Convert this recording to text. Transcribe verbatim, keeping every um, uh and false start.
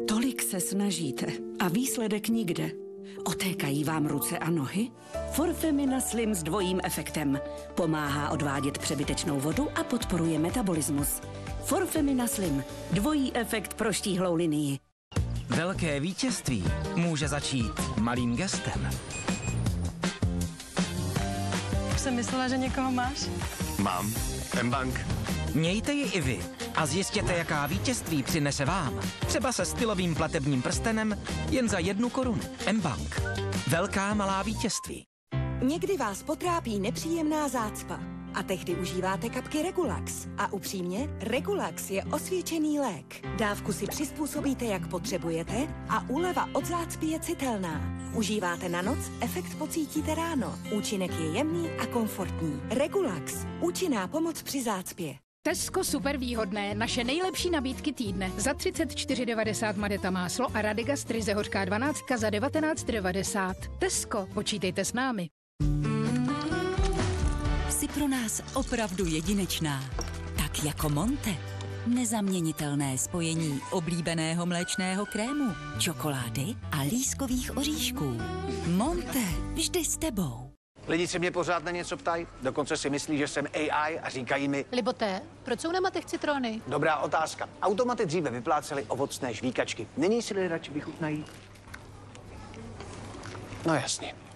Tolik se snažíte a výsledek nikde. Otékají vám ruce a nohy? Forfemina Slim s dvojím efektem. Pomáhá odvádět přebytečnou vodu a podporuje metabolismus. Forfemina Slim. Dvojí efekt pro štíhlou linii. Velké vítězství může začít malým gestem. Už jsem myslela, že někoho máš. Mám. M-Bank. Mějte ji i vy a zjistěte, jaká vítězství přinese vám. Třeba se stylovým platebním prstenem jen za jednu korunu. M-Bank. Velká malá vítězství. Někdy vás potrápí nepříjemná zácpa a tehdy užíváte kapky Regulax. A upřímně, Regulax je osvědčený lék. Dávku si přizpůsobíte, jak potřebujete a úleva od zácpy je citelná. Užíváte na noc, efekt pocítíte ráno. Účinek je jemný a komfortní. Regulax. Účinná pomoc při zácpě. Tesco super výhodné, naše nejlepší nabídky týdne. Za třicet čtyři devadesát Madeta máslo a Radegast ryze hořká dvanáct za devatenáct devadesát. Tesco, počítejte s námi. Jsi pro nás opravdu jedinečná. Tak jako Monte. Nezaměnitelné spojení oblíbeného mléčného krému, čokolády a lískových oříšků. Monte, vždy s tebou. Lidi se mě pořád na něco ptají, dokonce si myslí, že jsem A I a říkají mi... Liboté, proč jsou na matech citrony? Dobrá otázka. Automaty dříve vyplácely ovocné žvíkačky. Nyní si lidé radši vychutnají. No jasně.